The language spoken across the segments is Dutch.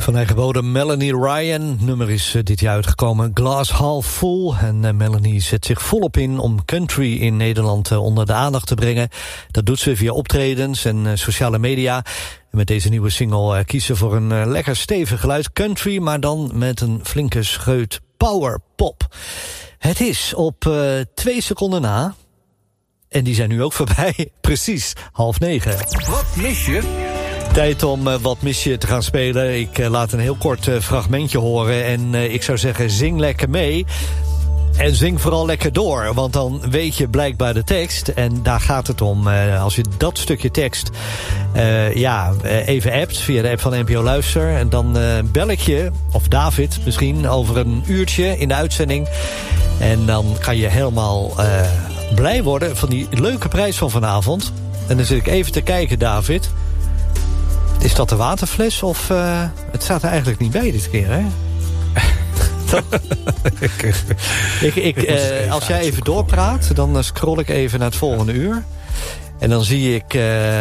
Van eigen bodem Melanie Ryan. Nummer is dit jaar uitgekomen, Glass Half Full. En Melanie zet zich volop in om country in Nederland onder de aandacht te brengen. Dat doet ze via optredens en sociale media. En met deze nieuwe single kiest ze voor een lekker stevig geluid country, maar dan met een flinke scheut powerpop. Het is op 2 seconden na. En die zijn nu ook voorbij. Precies 8:30. Wat mis je? Tijd om Wat mis je te gaan spelen. Ik laat een heel kort fragmentje horen. En ik zou zeggen, zing lekker mee. En zing vooral lekker door. Want dan weet je blijkbaar de tekst. En daar gaat het om. Als je dat stukje tekst even appt via de app van NPO Luister. En dan bel ik je, of David misschien, over een uurtje in de uitzending. En dan kan je helemaal blij worden van die leuke prijs van vanavond. En dan zit ik even te kijken, David. Is dat de waterfles of... het staat er eigenlijk niet bij dit keer, hè? Als jij even doorpraat, dan scroll ik even naar het volgende uur. En dan zie ik...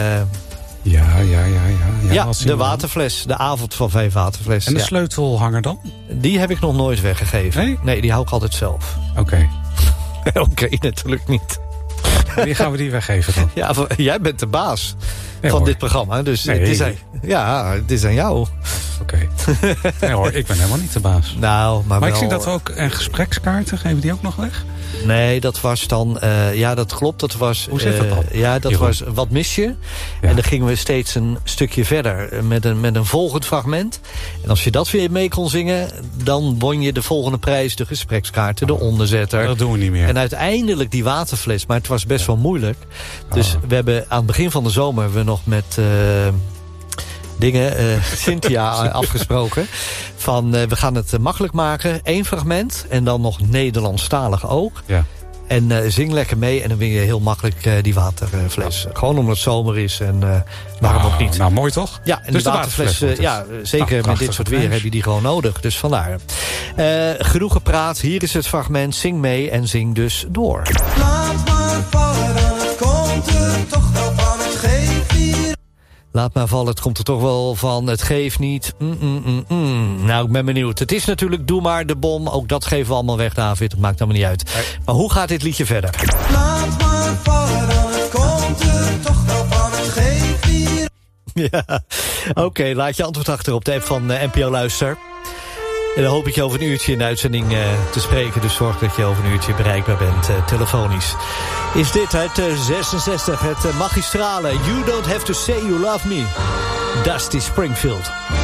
Ja, de waterfles. De avond van 5 waterfles. En de sleutelhanger dan? Die heb ik nog nooit weggegeven. Nee, die hou ik altijd zelf. Oké. Oké, natuurlijk niet. Wie gaan we die weggeven dan? Ja, jij bent de baas van dit programma. Dus het is aan jou. Oké. Nee hoor, ik ben helemaal niet de baas. Nou, maar ik zie dat we ook... En gesprekskaarten, geven die ook nog weg? Nee, dat was dan... dat klopt. Dat was, hoe zit dat dan? Ja, dat was Wat mis je? Ja. En dan gingen we steeds een stukje verder met een volgend fragment. En als je dat weer mee kon zingen, dan won je de volgende prijs, de gesprekskaarten, de onderzetter. Dat doen we niet meer. En uiteindelijk die waterfles, maar het was best wel moeilijk. Dus we hebben aan het begin van de zomer nog met... Cynthia afgesproken. Van we gaan het makkelijk maken. 1 fragment en dan nog Nederlandstalig ook. Ja. En zing lekker mee en dan win je heel makkelijk die waterfles. Gewoon omdat het zomer is en waarom ook niet. Nou, mooi toch? Ja, en dus de waterfles zeker met dit soort weer heb je die gewoon nodig. Dus vandaar. Genoeg gepraat, hier is het fragment. Zing mee en zing dus door. Laat maar vallen, dan komt er toch wel van het geeft hier. Laat maar vallen, het komt er toch wel van. Het geeft niet. Nou, ik ben benieuwd. Het is natuurlijk Doe maar de bom. Ook dat geven we allemaal weg, David. Dat maakt allemaal niet uit. Maar hoe gaat dit liedje verder? Laat maar vallen, dan komt er toch wel van. Het geeft hier. Ja, oké. Laat je antwoord achter op de app van NPO Luister. En dan hoop ik je over een uurtje in de uitzending te spreken. Dus zorg dat je over een uurtje bereikbaar bent, telefonisch. Is dit uit 66, het magistrale You Don't Have To Say You Love Me, Dusty Springfield.